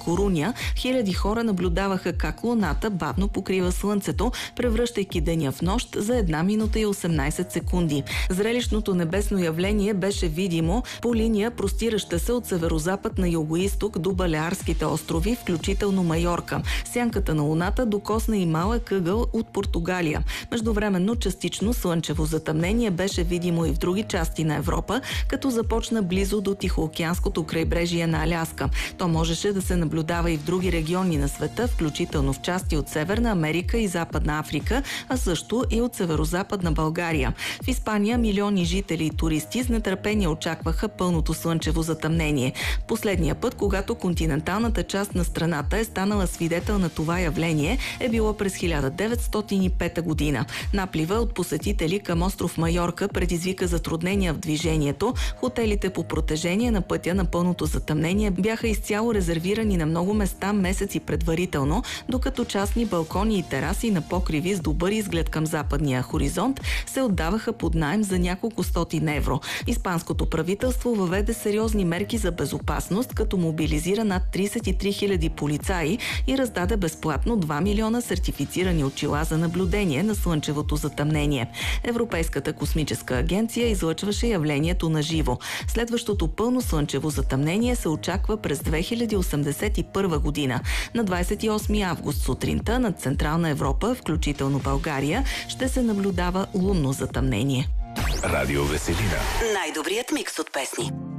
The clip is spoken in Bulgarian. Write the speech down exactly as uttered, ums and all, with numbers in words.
Коруня хиляди хора наблюдаваха как луната бавно покрива слънцето, превръщайки деня в нощ за една минута и осемнайсет секунди. Зрелищното небесно явление беше видимо по линия, простираща се от северозапад на югоизток до Балеарските острови, включително Майорка. Сянката на луната докосна и малък ъгъл от Португалия. Междувременно частично слънчево затъмнение беше видимо и в други части на Европа, като започна близо до Тихоокеанското крайбрежие на Аляска. То можеше да се наблюдава и в други региони на света, включително в части от Северна Америка и Западна Африка, а също и от северозападна България. В Испания милиони жители и туристи с нетърпение очакваха пълното слънчево затъмнение. Последния път, когато континенталната част на страната е станала свидетел на това явление, е било през хиляда деветстотин и пета година. Наплива от посетители към остров Майорка предизвика затруднения в движението. Хотелите по протежение на пътя на пълното затъмнение бяха изцяло резервирани на много места месеци предварително, докато частни балкони и тераси на покриви с добър изглед към западния хоризонт се отдаваха под наем за няколко стотин евро. Испанското правителство въведе сериозни мерки за безопасност, като мобилизира над трийсет и три хиляди полицаи и раздаде безплатно два милиона сертифицирани очила за наблюдение на слънчевото затъмнение. Европейската космическа агенция излъчваше явлението на живо. Следващото пълно слънчево затъмнение се очаква през две хиляди осемдесет и първа година. На двайсет и осми август сутринта над Централна Европа, включително България, ще се наблюдава лунно затъмнение. Радио Веселина. Най-добрият микс от песни.